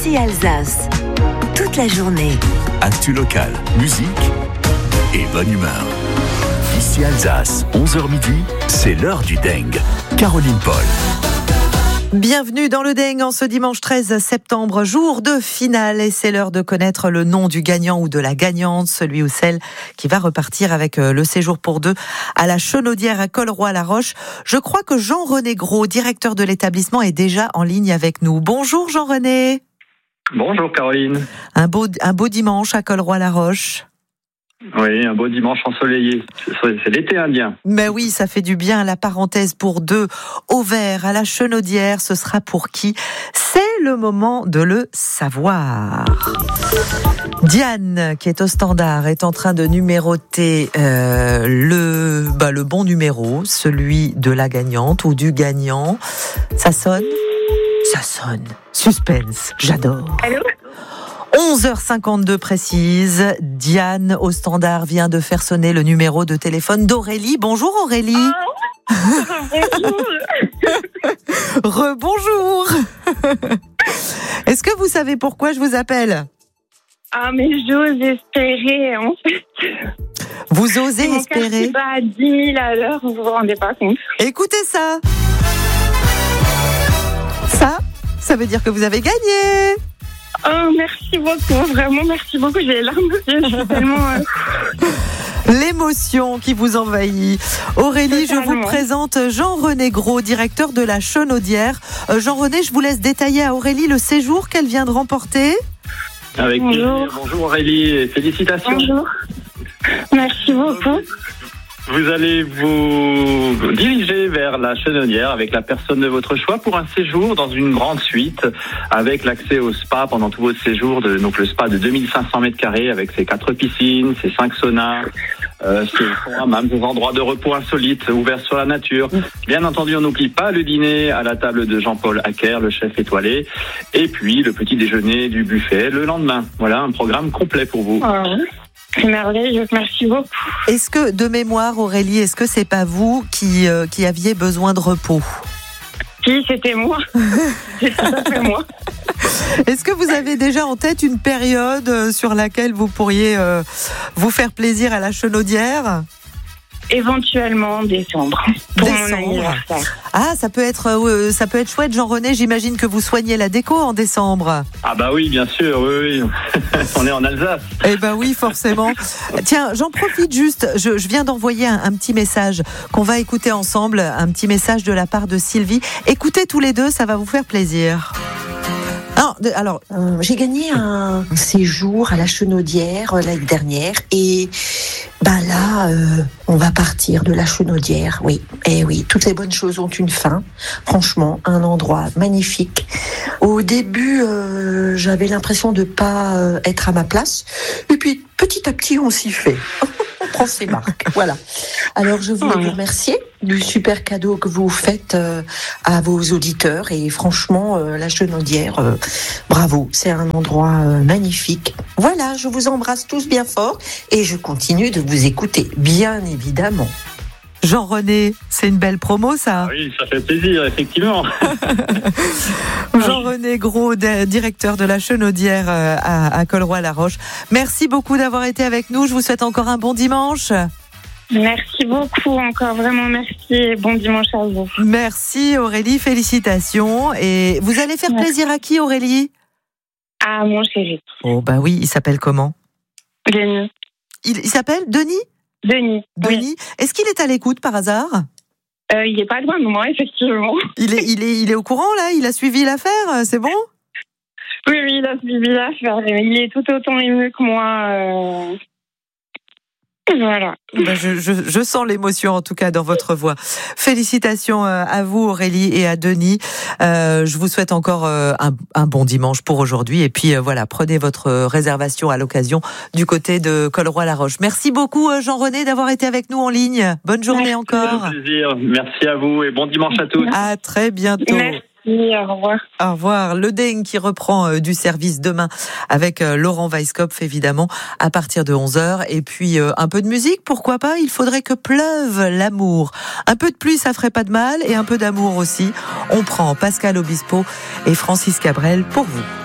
Ici Alsace, toute la journée. Actu local, musique et bonne humeur. Ici Alsace, 11h midi, c'est l'heure du Dengue. Caroline Paul. Bienvenue dans le Dengue en ce dimanche 13 septembre, jour de finale, et c'est l'heure de connaître le nom du gagnant ou de la gagnante, celui ou celle qui va repartir avec le séjour pour deux à la Chenaudière à Colroy-la-Roche. Je crois que Jean-René Gros, directeur de l'établissement, est déjà en ligne avec nous. Bonjour Jean-René. Bonjour Caroline. Un beau dimanche à Colroy-la-Roche. Oui, un beau dimanche ensoleillé. C'est l'été indien. Mais oui, ça fait du bien. La parenthèse pour deux au vert à la Chenaudière, ce sera pour qui ? C'est le moment de le savoir. Diane, qui est au standard, est en train de numéroter le bon numéro, celui de la gagnante ou du gagnant. Ça sonne ? Ça sonne. Suspense, j'adore. Allô ? 11h52 précise, Diane au standard vient de faire sonner le numéro de téléphone d'Aurélie. Bonjour Aurélie. Rebonjour. Est-ce que vous savez pourquoi je vous appelle ? Ah mais j'ose espérer en fait. Vous osez Mon espérer ? cœur qui bat à 10 000 à l'heure, vous vous rendez pas compte. Écoutez ça. Ça veut dire que vous avez gagné. Oh, merci beaucoup, vraiment merci beaucoup. J'ai les larmes aux yeux, je suis tellement... L'émotion qui vous envahit. Aurélie, Totalement. je vous présente Jean-René Gros, directeur de la Chenaudière. Jean-René, je vous laisse détailler à Aurélie le séjour qu'elle vient de remporter. Avec Bonjour. plaisir. Bonjour Aurélie et félicitations. Bonjour, merci beaucoup. Vous allez vous diriger vers la Chenaudière avec la personne de votre choix pour un séjour dans une grande suite avec l'accès au spa pendant tout votre séjour. Donc le spa de 2500 mètres carrés avec ses 4 piscines, ses 5 saunas, ses hammams, des endroits de repos insolites ouverts sur la nature. Bien entendu, on n'oublie pas le dîner à la table de Jean-Paul Hacker, le chef étoilé, et puis le petit déjeuner du buffet le lendemain. Voilà un programme complet pour vous. C'est merveilleux, merci beaucoup. Est-ce que, de mémoire Aurélie, est-ce que c'est pas vous qui aviez besoin de repos ? Si, c'était moi. C'est tout à fait moi. Est-ce que vous avez déjà en tête une période sur laquelle vous pourriez vous faire plaisir à la Chenaudière ? Éventuellement décembre, pour mon Décembre. anniversaire. Ah, ça peut être chouette, Jean-René. J'imagine que vous soignez la déco en décembre. Ah bah oui, bien sûr, oui. On est en Alsace. Eh ben oui, forcément. Tiens, j'en profite juste. Je viens d'envoyer un petit message qu'on va écouter ensemble, un petit message de la part de Sylvie. Écoutez tous les deux, ça va vous faire plaisir. Alors, j'ai gagné un séjour à la Chenaudière l'année dernière et là, on va partir de la Chenaudière. Oui, toutes les bonnes choses ont une fin. Franchement, un endroit magnifique. Au début, j'avais l'impression de pas être à ma place, et puis petit à petit, on s'y fait. On prend ses marques. Voilà. Alors, je voulais vous remercier du super cadeau que vous faites à vos auditeurs. Et franchement, la Chenaudière, bravo. C'est un endroit magnifique. Voilà, je vous embrasse tous bien fort et je continue de vous écouter, bien évidemment. Jean-René, c'est une belle promo, ça. Oui, ça fait plaisir, effectivement. Jean-René Gros, directeur de la Chenaudière à Colroy-la-Roche. Merci beaucoup d'avoir été avec nous. Je vous souhaite encore un bon dimanche. Merci beaucoup encore, vraiment merci et bon dimanche à vous. Merci Aurélie, félicitations. Et vous allez faire plaisir à qui, Aurélie ? À mon chéri. Oh bah oui, il s'appelle comment ? Denis. Il s'appelle Denis ? Denis. Oui. Est-ce qu'il est à l'écoute par hasard ? Il est pas loin de moi, effectivement. Il est au courant là ? Il a suivi l'affaire ? C'est bon ? Oui, il a suivi l'affaire. Il est tout autant ému que moi. Voilà. Je sens l'émotion en tout cas dans votre voix. Félicitations à vous Aurélie et à Denis. Je vous souhaite encore un bon dimanche pour aujourd'hui. Et puis voilà, prenez votre réservation à l'occasion du côté de Colroy-la-Roche. Merci beaucoup Jean-René d'avoir été avec nous en ligne. Bonne journée encore. C'est un plaisir. Merci à vous et bon dimanche à tous. À très bientôt. Merci. Au revoir. Au revoir. Le Dengue qui reprend du service demain avec Laurent Weisskopf, évidemment, à partir de 11h. Et puis, un peu de musique, pourquoi pas ? Il faudrait que pleuve l'amour. Un peu de pluie, ça ferait pas de mal. Et un peu d'amour aussi. On prend Pascal Obispo et Francis Cabrel pour vous.